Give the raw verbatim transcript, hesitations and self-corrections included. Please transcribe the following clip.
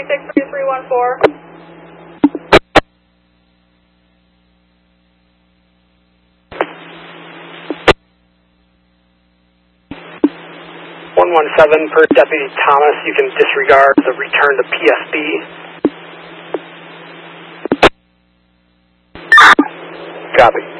three six three three one four. one one seven per Deputy Thomas, you can disregard the return to P S B. Copy.